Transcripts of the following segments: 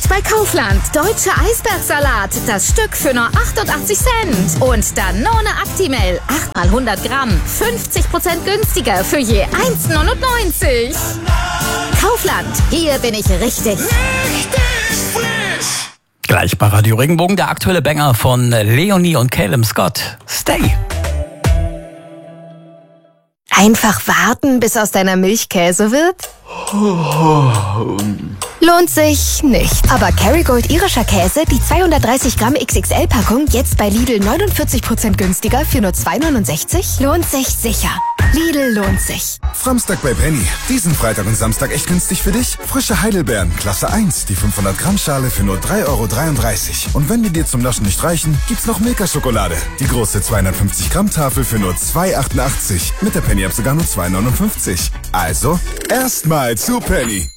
bei Kaufland. Deutscher Eisbergsalat. Das Stück für nur 88 Cent. Und Danone Actimel. 8 mal 100 Gramm. 50% günstiger für je 1,99. Kaufland. Hier bin ich richtig. Gleich bei Radio Regenbogen der aktuelle Banger von Leonie und Caleb Scott. Stay. Einfach warten, bis aus deiner Milch Käse wird? Lohnt sich nicht. Aber Kerrygold irischer Käse, die 230 Gramm XXL-Packung, jetzt bei Lidl 49% günstiger für nur 2,69? Lohnt sich sicher. Lidl lohnt sich. Samstag bei Penny. Diesen Freitag und Samstag echt günstig für dich? Frische Heidelbeeren, Klasse 1, die 500 Gramm Schale für nur 3,33 €. Und wenn die dir zum Naschen nicht reichen, gibt's noch Milka-Schokolade. Die große 250 Gramm Tafel für nur 2,88. Mit der Penny-App sogar nur 2,59. Also, erstmal zu Penny.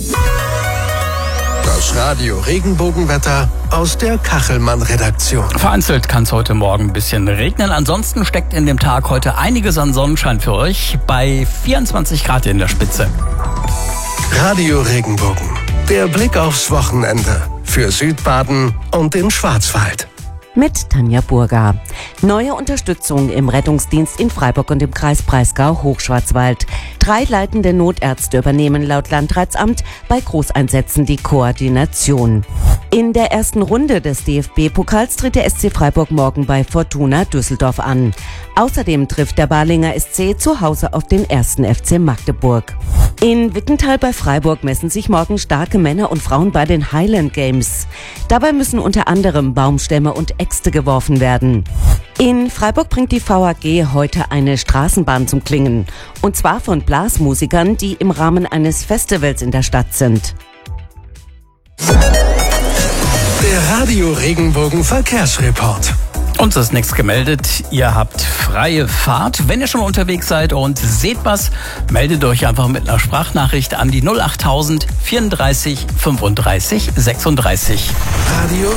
Das Radio Regenbogenwetter aus der Kachelmann-Redaktion. Vereinzelt kann es heute Morgen ein bisschen regnen. Ansonsten steckt in dem Tag heute einiges an Sonnenschein für euch bei 24 Grad in der Spitze. Radio Regenbogen. Der Blick aufs Wochenende für Südbaden und den Schwarzwald. Mit Tanja Burger. Neue Unterstützung im Rettungsdienst in Freiburg und im Kreis Breisgau-Hochschwarzwald. 3 leitende Notärzte übernehmen laut Landratsamt bei Großeinsätzen die Koordination. In der ersten Runde des DFB-Pokals tritt der SC Freiburg morgen bei Fortuna Düsseldorf an. Außerdem trifft der Balinger SC zu Hause auf den 1. FC Magdeburg. In Wittenthal bei Freiburg messen sich morgen starke Männer und Frauen bei den Highland Games. Dabei müssen unter anderem Baumstämme und Äxte geworfen werden. In Freiburg bringt die VAG heute eine Straßenbahn zum Klingen. Und zwar von Blasmusikern, die im Rahmen eines Festivals in der Stadt sind. Der Radio Regenbogen Verkehrsreport. Uns ist nichts gemeldet. Ihr habt freie Fahrt. Wenn ihr schon unterwegs seid und seht was, meldet euch einfach mit einer Sprachnachricht an die 08000 34 35 36. Radio